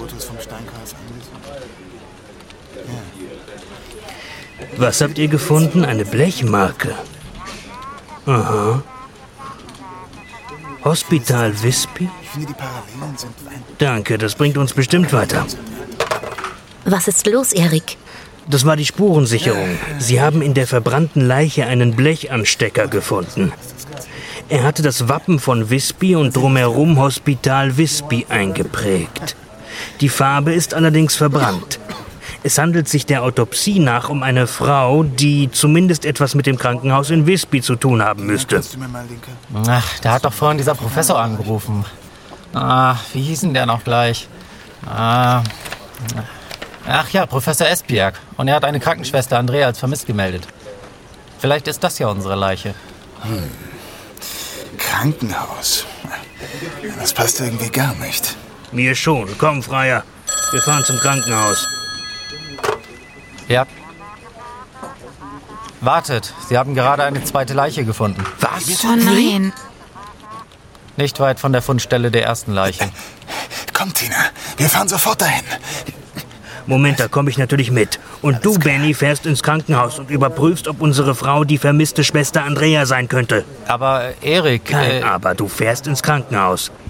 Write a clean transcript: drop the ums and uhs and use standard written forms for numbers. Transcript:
Fotos vom Steinkreis angesehen. Was habt ihr gefunden? Eine Blechmarke. Aha. Hospital Visby? Ich finde, die Parallelen sind Danke, das bringt uns bestimmt weiter. Was ist los, Erik? Das war die Spurensicherung. Sie haben in der verbrannten Leiche einen Blechanstecker gefunden. Er hatte das Wappen von Visby und drumherum Hospital Visby eingeprägt. Die Farbe ist allerdings verbrannt. Es handelt sich der Autopsie nach um eine Frau, die zumindest etwas mit dem Krankenhaus in Visby zu tun haben müsste. Kannst du mir mal, Linke? Ach, da hat doch vorhin dieser Professor angerufen. Wie hieß denn der noch gleich? Ach ja, Professor Esbjerg. Und er hat eine Krankenschwester Andrea als vermisst gemeldet. Vielleicht ist das ja unsere Leiche. Krankenhaus. Das passt irgendwie gar nicht. Mir schon. Komm, Freier. Wir fahren zum Krankenhaus. Ja. Wartet, Sie haben gerade eine zweite Leiche gefunden. Was? Oh nein. Nicht weit von der Fundstelle der ersten Leiche. Komm, Tina, wir fahren sofort dahin. Moment, da komme ich natürlich mit. Und du, Benny, fährst ins Krankenhaus und überprüfst, ob unsere Frau die vermisste Schwester Andrea sein könnte. Aber Erik... Kein Aber, du fährst ins Krankenhaus.